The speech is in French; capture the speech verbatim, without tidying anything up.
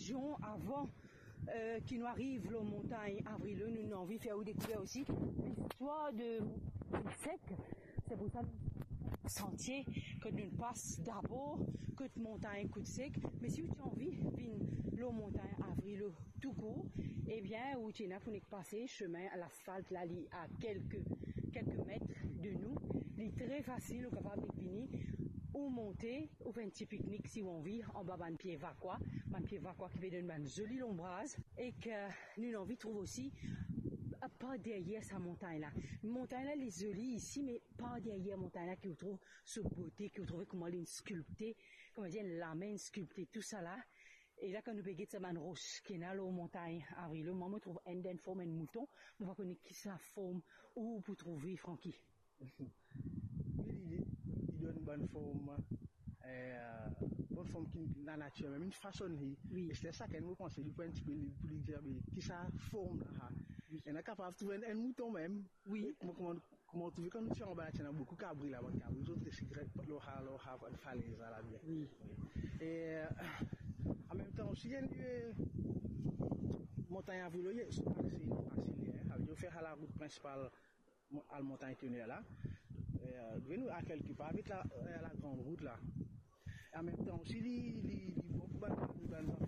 région avant euh, qu'il nous arrive la montagne Avril. Nous avons envie de faire découvrir aussi l'histoire de montagne sec. C'est pour ça que sentier que nous passe d'abord que de montagne coup de sec. Mais si tu as envie de la montagne Avril tout court, eh bien, où tu as pour passer chemin à l'asphalte là, à quelques quelques mètres de nous, il est très facile, on est capable de venir ou monter, ou faire un petit pique-nique si on vit en bas d'un pied vacua, un pied vacua qui fait une jolie lombrase, et que nous avons envie de trouver aussi pas derrière sa montagne-là. Une montagne-là, elle est jolie ici, mais pas derrière la montagne-là qui vous trouve ce beauté, qui vous trouve comment elle est sculptée, comment dire, la main sculptée, tout ça là. Et là, quand nous payons cette roche qui est là, la montagne Avril, le moment où on trouve une forme, un mouton, on va connaître qui sa forme, où pour trouver Francky. Il donne une bonne forme, euh, bonne forme qui la nature, même une façon. Oui. Et c'est ça qu'elle me pense, du point un petit peu pour lui dire, qui sa forme là. Oui. Elle est capable de trouver un mouton même. Oui. Comment, comment trouver quand nous sommes en bas, il y a beaucoup de cabri là, beaucoup de cabri, d'autres cigarettes, l'oha, l'oha, une falaise là, bien. Oui. Et euh, en même temps aussi, il y a une montagne à vélo, c'est facile, facile. Je fais à la route principale à la montagne tunnel là. Euh, nous à quelque part avec la, la grande route là. En même temps aussi, les, les, les bons pour les enfants